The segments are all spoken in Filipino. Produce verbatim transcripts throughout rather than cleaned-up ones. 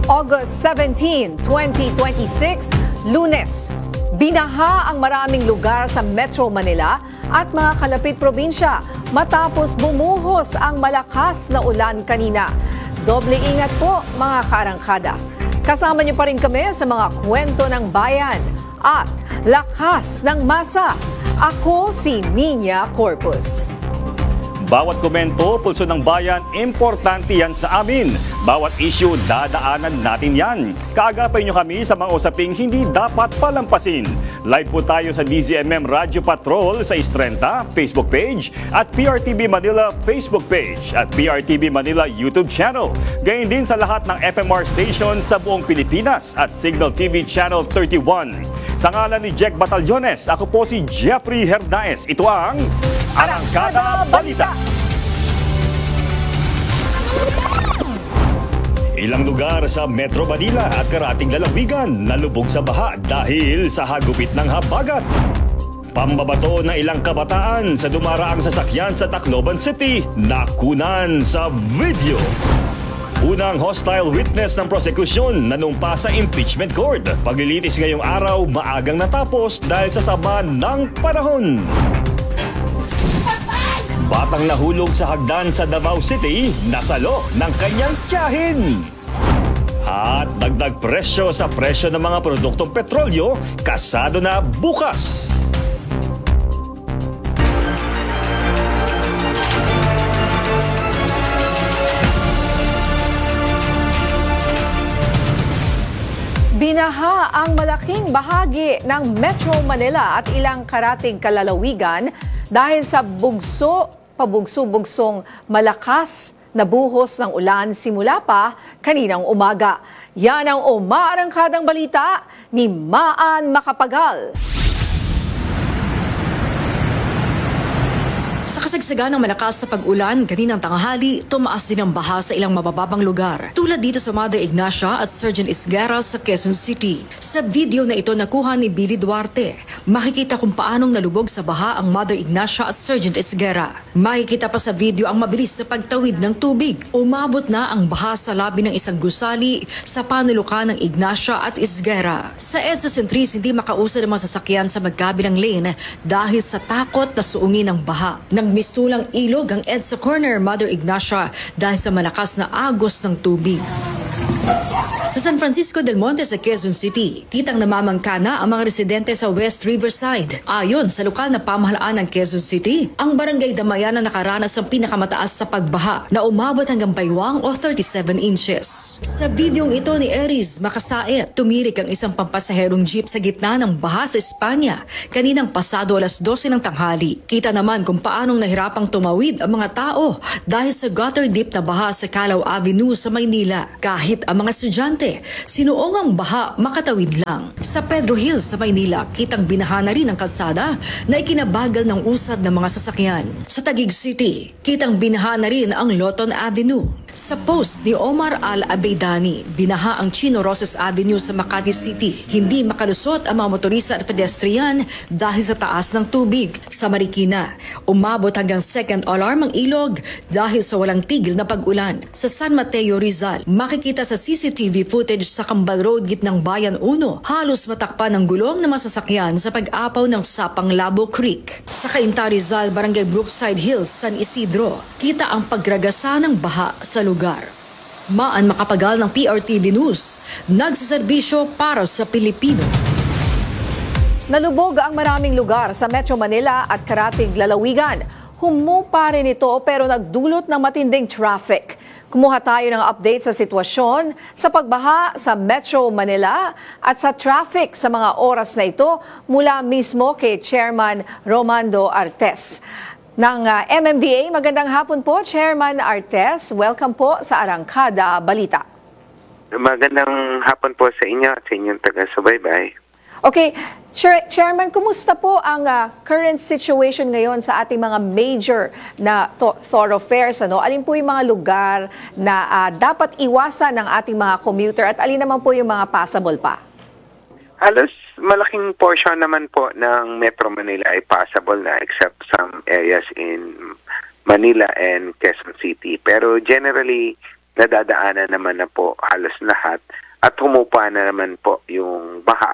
August seventeenth, twenty twenty-six, Lunes. Binaha ang maraming lugar sa Metro Manila at mga kalapit probinsya matapos bumuhos ang malakas na ulan kanina. Doble ingat po mga kaarangkada. Kasama niyo pa rin kami sa mga kwento ng bayan at lakas ng masa. Ako si Nina Corpus. Bawat komento, pulso ng bayan, importante yan sa amin. Bawat issue, dadaanan natin yan. Kaagapay nyo kami sa mga usaping hindi dapat palampasin. Live po tayo sa D Z M M Radio Patrol sa Istrenta Facebook page at P R T V Manila Facebook page at P R T V Manila YouTube channel. Gayun din sa lahat ng F M R stations sa buong Pilipinas at Signal T V Channel thirty-one. Sa ngalan ni Jack Batallones, ako po si Jeffrey Hernaez. Ito ang Arangkada Balita. Ilang lugar sa Metro Manila at karating lalawigan nalubog sa baha dahil sa hagupit ng habagat. Pambabato na ilang kabataan sa dumaraang sasakyan sa Tacloban City nakunan sa video. Unang hostile witness ng prosekusyon nanumpa sa impeachment court. Paglilitis ngayong araw maagang natapos dahil sa sama ng panahon. Batang nahulog sa hagdan sa Davao City, nasalo ng kanyang tiyahin. At dagdag presyo sa presyo ng mga produktong petrolyo, kasado na bukas. Binaha ang malaking bahagi ng Metro Manila at ilang karating kalalawigan dahil sa bugso, pabugso-bugsong malakas na buhos ng ulan simula pa kaninang umaga. Yan ang umaarangkadang balita ni Maan Macapagal. Sa kasagsagan ng malakas na pag-ulan, kaninang tanghali, tumaas din ang baha sa ilang mabababang lugar. Tulad dito sa Mother Ignacia at Sergeant Isguera sa Quezon City. Sa video na ito nakuha ni Billy Duarte, makikita kung paanong nalubog sa baha ang Mother Ignacia at Sergeant Isguera. Makikita pa sa video ang mabilis na pagtawid ng tubig. Umabot na ang baha sa labi ng isang gusali sa panulukan ng Ignacia at Isguera. Sa EDSA Centris, hindi makausad ang mga sasakyan sa magkabilang lane dahil sa takot na suungin ng baha. Nagmistulang ilog ang EDSA Corner Mother Ignacia dahil sa malakas na agos ng tubig. Sa San Francisco del Monte sa Quezon City, kitang namamangka na ang mga residente sa West Riverside. Ayon sa lokal na pamahalaan ng Quezon City, ang barangay Damayan na nakaranas ng pinakamataas sa pagbaha na umabot hanggang baywang o thirty-seven inches. Sa videong ito ni Eris Makasait, tumirik ang isang pampasaherong jeep sa gitna ng baha sa Espanya kaninang pasado alas dose ng tanghali. Kita naman kung paanong nahirapang tumawid ang mga tao dahil sa gutter deep na baha sa Calao Avenue sa Maynila. Kahit ang mga estudyante, sinuong ang baha makatawid lang. Sa Pedro Hills sa Maynila, kitang binaha na rin ang kalsada na ikinabagal ng usad ng mga sasakyan. Sa Taguig City, kitang binaha na rin ang Loton Avenue. Sa post ni Omar Al-Abeidani, binaha ang Chino Roses Avenue sa Makati City. Hindi makalusot ang mga motorista at pedestrian dahil sa taas ng tubig. Sa Marikina, umabot hanggang second alarm ang ilog dahil sa walang tigil na pag-ulan. Sa San Mateo, Rizal, makikita sa C C T V footage sa Cambal Road, Gitnang Bayan one, halos matakpan ng gulong ng mga sasakyan sa pag-apaw ng Sapang Labo Creek. Sa Cainta, Rizal, Barangay Brookside Hills, San Isidro, kita ang pagragasa ng baha sa lugar. Maan Macapagal ng P R T V News, nagsaserbisyo para sa Pilipino. Nalubog ang maraming lugar sa Metro Manila at karating lalawigan. Humupa rin ito pero nagdulot ng matinding traffic. Kumuha tayo ng update sa sitwasyon sa pagbaha sa Metro Manila at sa traffic sa mga oras na ito mula mismo kay Chairman Romando Artes ng uh, M M D A. Magandang hapon po, Chairman Artes. Welcome po sa Arangkada Balita. Magandang hapon po sa inyo at sa inyong taga-subaybay. Okay, Chair- Chairman, kumusta po ang uh, current situation ngayon sa ating mga major na to- thoroughfares? Ano? Alin po yung mga lugar na uh, dapat iwasan ng ating mga commuter at alin naman po yung mga passable pa? Halos malaking portion naman po ng Metro Manila ay passable na except some areas in Manila and Quezon City. Pero generally, nadadaanan naman na po halos lahat at humupa na naman po yung baha.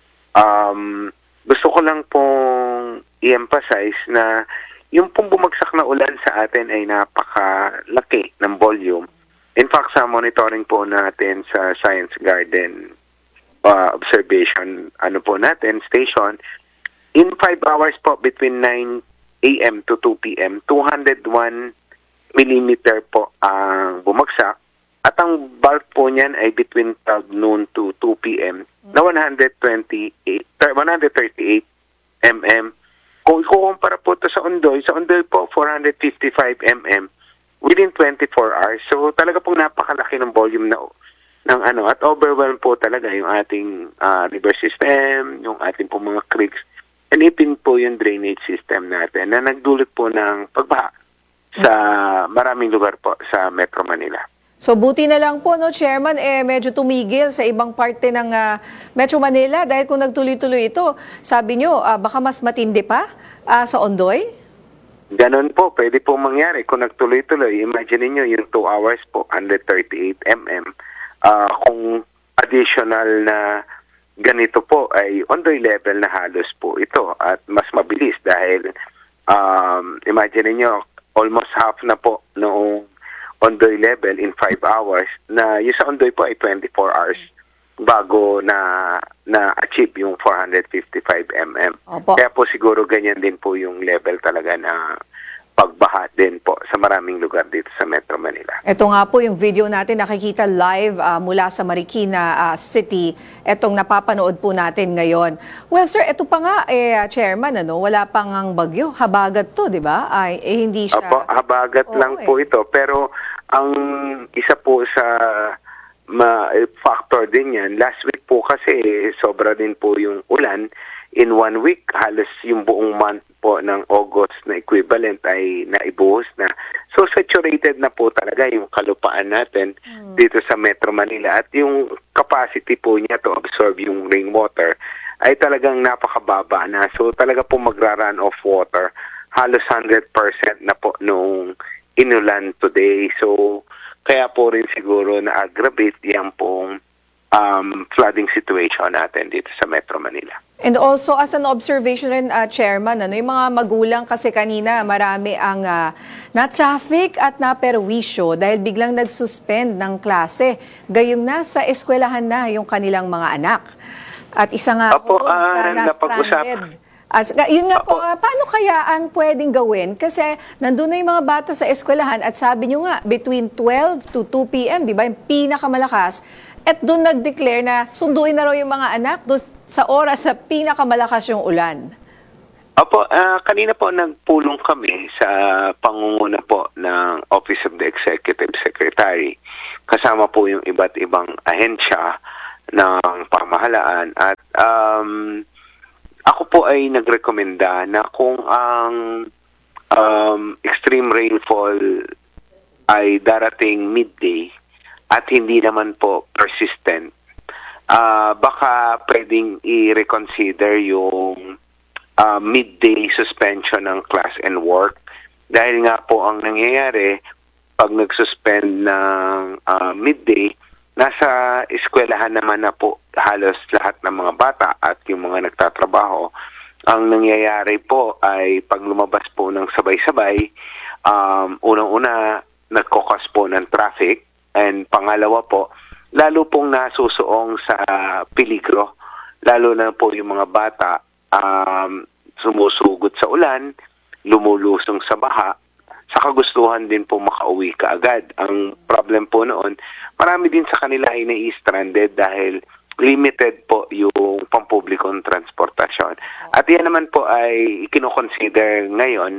Um, gusto ko lang pong i-emphasize na yung pong bumagsak na ulan sa atin ay napakalaki ng volume. In fact, sa monitoring po natin sa Science Garden uh, observation ano po natin, station, in five hours po between nine a m to two p m, two hundred one millimeter po ang bumagsak. At ang bulk po niyan ay between twelve noon to two p m na one hundred twenty-eight, one hundred thirty-eight millimeters. Kung ikukumpara po ito sa Ondoy, sa Ondoy po four hundred fifty-five millimeters within twenty-four hours. So talaga pong napakalaki ng volume na ng ano at overwhelmed po talaga yung ating uh, river system, yung ating po mga creeks, and even po yung drainage system natin na nagdulot po ng pagbaha sa maraming lugar po sa Metro Manila. So buti na lang po, no, Chairman, eh, medyo tumigil sa ibang parte ng uh, Metro Manila dahil kung nagtuloy-tuloy ito, sabi nyo, uh, baka mas matindi pa uh, sa Ondoy? Ganon po, pwede po mangyari. Kung nagtuloy-tuloy, imagine niyo yung two hours po, one hundred thirty-eight millimeters. Uh, kung additional na ganito po ay Ondoy level na halos po ito at mas mabilis dahil um, imagine niyo almost half na po noong Ondoy level in five hours na yung sa Ondoy po ay twenty-four hours bago na na-achieve yung four hundred fifty-five millimeters. Opo. Kaya po siguro ganyan din po yung level talaga na pagbaha din po sa maraming lugar dito sa Metro Manila. Ito nga po yung video natin nakikita live uh, mula sa Marikina uh, City. Etong napapanood po natin ngayon. Well sir, ito pa nga eh, Chairman, ano, wala pang ang bagyo. Habagat to, di ba? Ay, eh, hindi siya... Opo, habagat Oo, lang eh. po ito. Pero ang isa po sa ma factor din yan, last week po kasi sobra din po yung ulan. In one week, halos yung buong month po ng August na equivalent ay naibuhos na. So saturated na po talaga yung kalupaan natin hmm. dito sa Metro Manila. At yung capacity po niya to absorb yung rainwater ay talagang napakababa na. So talaga po magra-run off water. Halos one hundred percent na po noong inulan today. So kaya po rin siguro na-aggravate yan pong um, flooding situation natin dito sa Metro Manila. And also, as an observation rin, uh, Chairman, ano, yung mga magulang kasi kanina marami ang uh, na-traffic at na-perwisyo dahil biglang nag-suspend ng klase. Gayong nasa eskwelahan na yung kanilang mga anak. At isa nga Opo, po sa uh, na-stranded. As, yun nga po, uh, paano kaya ang pwedeng gawin? Kasi nandun na yung mga bata sa eskwelahan at sabi nyo nga, between twelve to two p m, di ba, yung pinakamalakas, at doon nag-declare na sunduin na raw yung mga anak doon sa oras sa pinakamalakas yung ulan. Opo, uh, kanina po nagpulong kami sa pangunguna po ng Office of the Executive Secretary. Kasama po yung iba't ibang ahensya ng pamahalaan at um, ako po ay nagrekomenda na kung ang um, extreme rainfall ay darating midday at hindi naman po persistent, uh, baka pwedeng i-reconsider yung uh, midday suspension ng class and work. Dahil nga po ang nangyayari, pag nag-suspend ng uh, midday, nasa eskwelahan naman na po halos lahat ng mga bata at yung mga nagtatrabaho. Ang nangyayari po ay pag lumabas po ng sabay-sabay, um, unang-una nagkokos po ng traffic, and pangalawa po, lalo pong nasusuong sa peligro, lalo na po yung mga bata um, sumusugod sa ulan, lumulusong sa baha, sa kagustuhan din po makauwi kaagad. Ang problem po noon, marami din sa kanila ay nai-stranded dahil limited po yung pampublikong transportasyon. At yan naman po ay ikinoconsider ngayon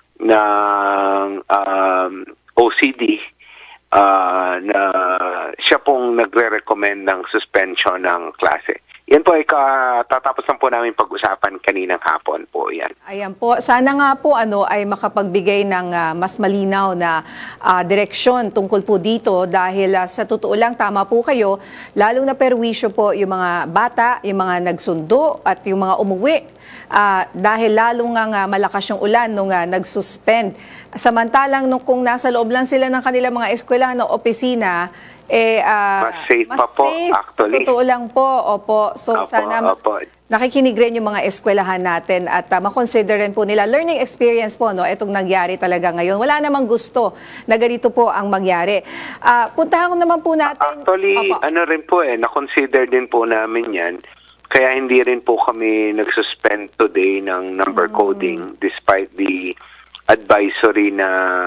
ng um, O C D uh, na siya pong nagre-recommend ng suspension ng klase. Yan po ay katatapos lang po namin pag-usapan kaninang hapon po yan. Ayan po, sana nga po ano ay makapagbigay ng ah, mas malinaw na ah, direksyon tungkol po dito dahil ah, sa totoo lang tama po kayo, lalong na perwisyo po yung mga bata, yung mga nagsundo at yung mga umuwi. Ah, dahil lalong nga, nga malakas yung ulan nung ah, nag-suspend. Samantalang nung kung nasa loob lang sila ng kanilang mga eskwelahan o opisina, eh, ah, Mas safe pa po, actually. Sa totoo lang po, opo. So Opo, sana opo. nakikinig rin yung mga eskwelahan natin at uh, makonsider rin po nila learning experience po, no, itong nangyari talaga ngayon. Wala namang gusto na ganito po ang mangyari. Ah, puntahan ko naman po natin. Actually, Opo. ano rin po eh, na-consider din po namin yan. Kaya hindi rin po kami nag-suspend today ng number Mm. coding despite the advisory na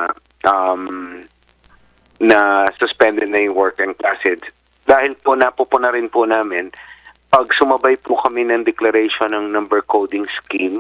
um, na suspended na yung work and classes. Dahil po napupuna rin po namin, pag sumabay po kami ng declaration ng number coding scheme,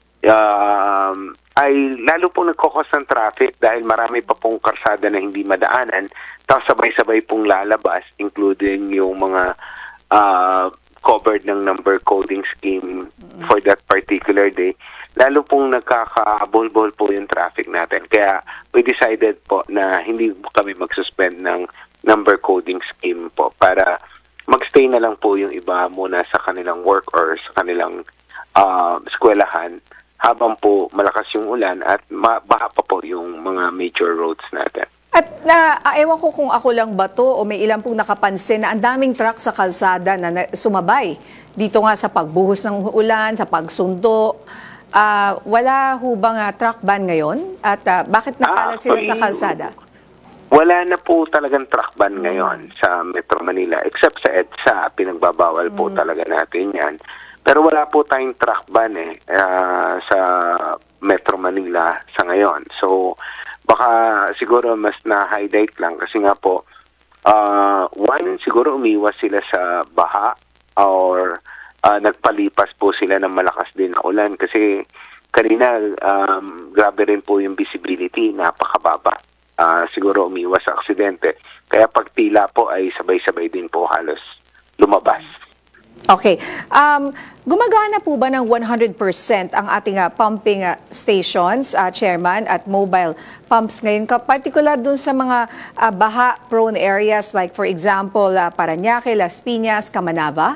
um, ay lalo po nagkokos ng traffic dahil marami pa pong karsada na hindi madaanan, tapos sabay-sabay pong lalabas, including yung mga uh, covered ng number coding scheme for that particular day, lalo pong nagkakabolbol po yung traffic natin. Kaya we decided po na hindi kami mag-suspend ng number coding scheme po para magstay na lang po yung iba muna sa kanilang work or sa kanilang uh, eskwelahan habang po malakas yung ulan at baha pa po yung mga major roads natin. At na, ah, ewan ko kung ako lang ba to o may ilan pong nakapansin na ang daming truck sa kalsada na, na sumabay. Dito nga sa pagbuhos ng ulan, sa pagsundo. Ah, wala ho bang ah, truck ban ngayon? At ah, bakit nakalat sila sa kalsada? Wala na po talagang truck ban ngayon sa Metro Manila except sa EDSA. Pinagbabawal po talaga natin yan. Pero wala po tayong truck ban eh, ah, sa Metro Manila sa ngayon. So, baka siguro mas na-highlight lang kasi nga po, uh, one, siguro umiwas sila sa baha or uh, nagpalipas po sila ng malakas din na ulan kasi kanina um, grabe rin po yung visibility, napakababa. Uh, siguro umiwas sa aksidente. Kaya pag tila po ay sabay-sabay din po halos lumabas. Okay. Um, gumagana po ba ng one hundred percent ang ating uh, pumping uh, stations, uh, Chairman, at mobile pumps ngayon? Ka particular dun sa mga uh, baha-prone areas like for example, uh, Parañaque, Las Piñas, Camanava?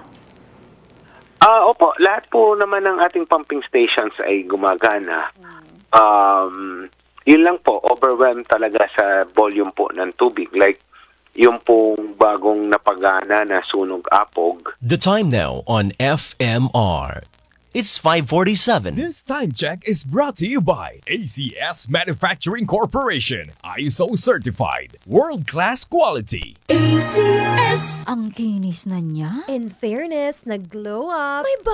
Ah, opo, lahat po naman ng ating pumping stations ay gumagana. Um, yun lang po, overwhelmed talaga sa volume po ng tubig. Like, yung pong bagong napagana na Sunog Apog. The time now on F M R. It's five forty-seven. This time check is brought to you by A C S Manufacturing Corporation. I S O certified. World-class quality. A C S. Ang kinis na niya. In fairness, nag-glow up. May